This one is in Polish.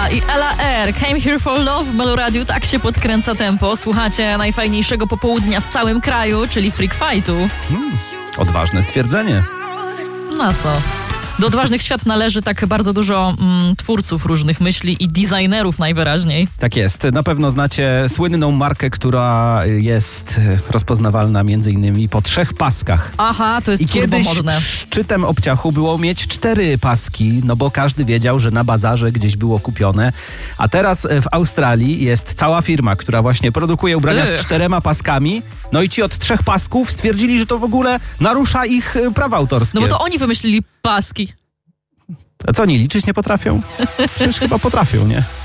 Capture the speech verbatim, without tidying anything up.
Sia i Ella R. Came Here for Love w Meloradiu. Tak się podkręca tempo. Słuchacie najfajniejszego popołudnia w całym kraju, czyli Freak Fightu. Hmm, odważne stwierdzenie. Na co? Do odważnych świat należy tak bardzo dużo mm, twórców różnych myśli i designerów najwyraźniej. Tak jest. Na pewno znacie słynną markę, która jest rozpoznawalna między innymi po trzech paskach. Aha, to jest I kiedyś turbomodne. szczytem obciachu było mieć cztery paski, no bo każdy wiedział, że na bazarze gdzieś było kupione. A teraz w Australii jest cała firma, która właśnie produkuje ubrania Ech. z czterema paskami. No i ci od trzech pasków stwierdzili, że to w ogóle narusza ich prawa autorskie. No bo to oni wymyślili paski. A co, oni liczyć nie potrafią? Przecież chyba potrafią, nie?